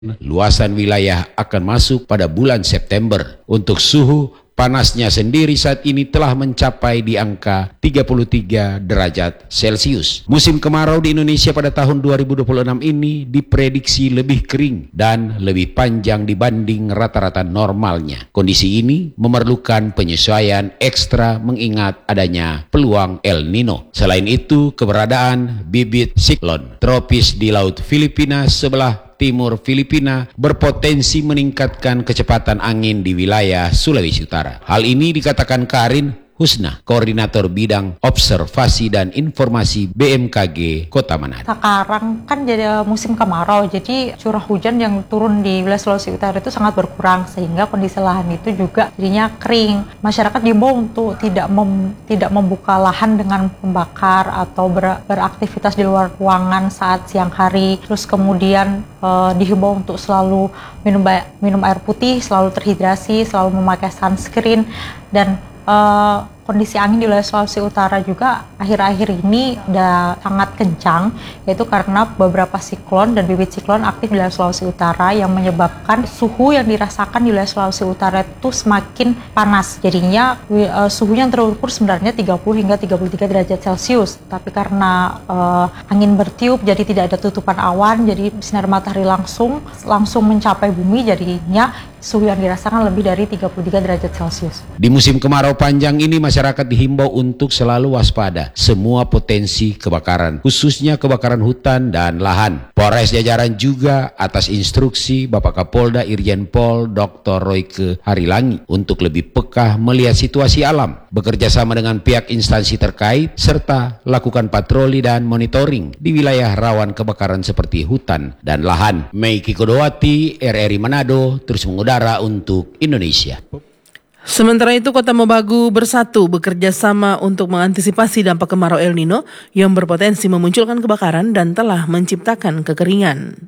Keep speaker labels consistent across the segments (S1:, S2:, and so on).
S1: luasan wilayah akan masuk pada bulan September. Untuk suhu, panasnya sendiri saat ini telah mencapai di angka 33 derajat Celcius. Musim kemarau di Indonesia pada tahun 2026 ini diprediksi lebih kering dan lebih panjang dibanding rata-rata normalnya. Kondisi ini memerlukan penyesuaian ekstra mengingat adanya peluang El Nino. Selain itu, keberadaan bibit siklon tropis di Laut Filipina sebelah timur Filipina berpotensi meningkatkan kecepatan angin di wilayah Sulawesi Utara. Hal ini dikatakan Karin Husna, Koordinator Bidang Observasi dan Informasi BMKG Kota Manado.
S2: Sekarang kan jadi musim kemarau, jadi curah hujan yang turun di wilayah Sulawesi Utara itu sangat berkurang, sehingga kondisi lahan itu juga jadinya kering. Masyarakat diimbau untuk tidak membuka lahan dengan membakar atau beraktivitas di luar ruangan saat siang hari. Terus kemudian dihimbau untuk selalu minum air putih, selalu terhidrasi, selalu memakai sunscreen, dan kondisi angin di wilayah Sulawesi Utara juga akhir-akhir ini udah sangat kencang, yaitu karena beberapa siklon dan bibit siklon aktif di wilayah Sulawesi Utara yang menyebabkan suhu yang dirasakan di wilayah Sulawesi Utara itu semakin panas. Jadinya suhu yang terukur sebenarnya 30 hingga 33 derajat Celcius, tapi karena angin bertiup jadi tidak ada tutupan awan, jadi sinar matahari langsung mencapai bumi, jadinya suhu yang dirasakan lebih dari 33 derajat Celcius.
S1: Di musim kemarau panjang ini, masyarakat dihimbau untuk selalu waspada semua potensi kebakaran, khususnya kebakaran hutan dan lahan. Polres jajaran juga atas instruksi Bapak Kapolda Irjen Pol Dr. Royke Harilangi untuk lebih peka melihat situasi alam, bekerja sama dengan pihak instansi terkait, serta lakukan patroli dan monitoring di wilayah rawan kebakaran seperti hutan dan lahan. Meiki Kodowati, RRI Manado, terus mengudara untuk Indonesia.
S3: Sementara itu, Kota Mobagu bersatu bekerja sama untuk mengantisipasi dampak kemarau El Nino yang berpotensi memunculkan kebakaran dan telah menciptakan kekeringan.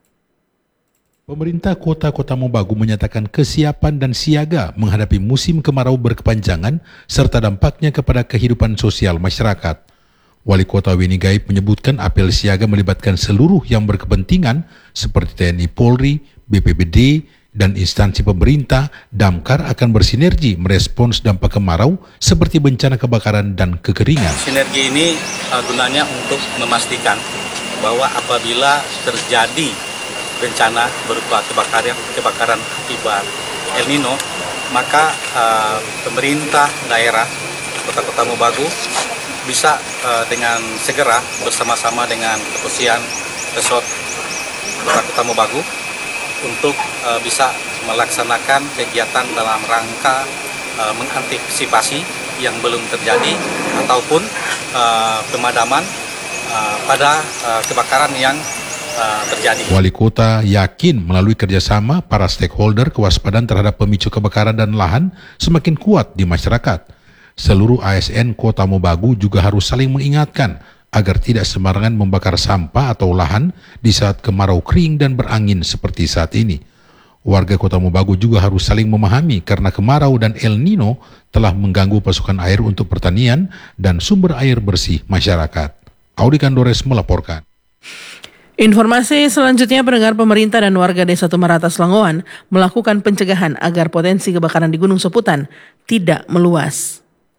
S4: Pemerintah Kota Mobagu menyatakan kesiapan dan siaga menghadapi musim kemarau berkepanjangan serta dampaknya kepada kehidupan sosial masyarakat. Wali Kota Weni Gaib menyebutkan apel siaga melibatkan seluruh yang berkepentingan seperti TNI Polri, BPBD, dan instansi pemerintah. Damkar akan bersinergi merespons dampak kemarau seperti bencana kebakaran dan kekeringan.
S5: Sinergi ini gunanya untuk memastikan bahwa apabila terjadi bencana berupa kebakaran akibat El Nino, maka pemerintah daerah Kota Mobagu bisa dengan segera bersama-sama dengan Kepolisian Resort Kota Mobagu untuk bisa melaksanakan kegiatan dalam rangka mengantisipasi yang belum terjadi ataupun pemadaman pada kebakaran yang terjadi.
S4: Wali Kota yakin melalui kerjasama para stakeholder kewaspadaan terhadap pemicu kebakaran dan lahan semakin kuat di masyarakat. Seluruh ASN Kota Mobagu juga harus saling mengingatkan agar tidak sembarangan membakar sampah atau lahan di saat kemarau kering dan berangin seperti saat ini. Warga Kota Mobagu juga harus saling memahami karena kemarau dan El Nino telah mengganggu pasokan air untuk pertanian dan sumber air bersih masyarakat. Audi Kandores melaporkan.
S3: Informasi selanjutnya, pendengar, pemerintah dan warga Desa Tumarata Selangouan melakukan pencegahan agar potensi kebakaran di Gunung Soputan tidak meluas.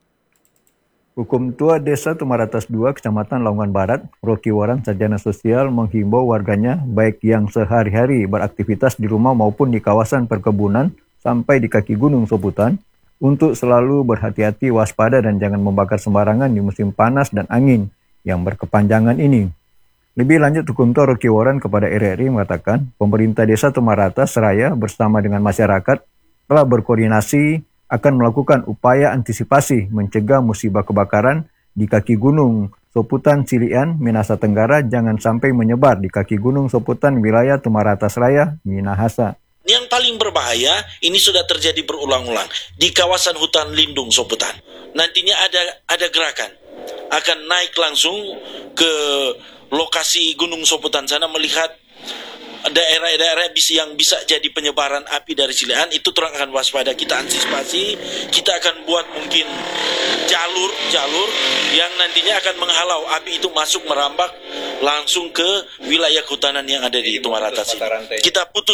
S6: Hukum Tua Desa Tumaratas 2, Kecamatan Lamongan Barat, Rocky Warang, Sarjana Sosial, menghimbau warganya baik yang sehari-hari beraktivitas di rumah maupun di kawasan perkebunan sampai di kaki Gunung Soputan untuk selalu berhati-hati, waspada, dan jangan membakar sembarangan di musim panas dan angin yang berkepanjangan ini. Lebih lanjut, Hukum Tua Rocky Warang kepada RRI mengatakan, pemerintah Desa Tumaratas Seraya bersama dengan masyarakat telah berkoordinasi akan melakukan upaya antisipasi mencegah musibah kebakaran di kaki Gunung Soputan Silian, Minahasa Tenggara jangan sampai menyebar di kaki Gunung Soputan wilayah Tumaratas Raya, Minahasa.
S7: Yang paling berbahaya ini sudah terjadi berulang-ulang di kawasan hutan lindung Soputan. Nantinya ada gerakan akan naik langsung ke lokasi Gunung Soputan sana melihat daerah-daerah yang bisa jadi penyebaran api dari Silean, itu terang akan waspada. Kita antisipasi, kita akan buat mungkin jalur yang nantinya akan menghalau api itu masuk merambak langsung ke wilayah kehutanan yang ada di Tumaratas ini. Kita putus